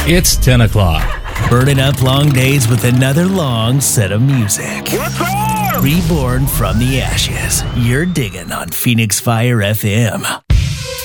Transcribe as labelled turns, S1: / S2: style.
S1: It's 10 o'clock.
S2: Burning up long days with another long set of music.
S3: What's up?
S2: Reborn from the ashes. You're digging on Phoenix Fire FM.